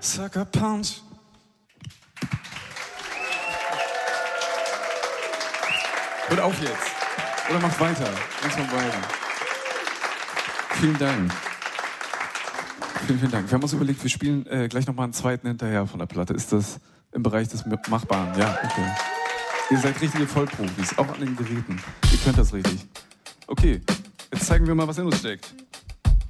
Sucker Punch. Hört auf jetzt. Oder macht weiter. Eins von beiden. Vielen Dank. Vielen Dank. Wir haben uns überlegt, wir spielen gleich nochmal einen zweiten hinterher von der Platte. Ist das im Bereich des Machbaren? Ja, okay. Ihr seid richtige Vollprofis, auch an den Geräten. Ihr könnt das richtig. Okay, jetzt zeigen wir mal, was in uns steckt.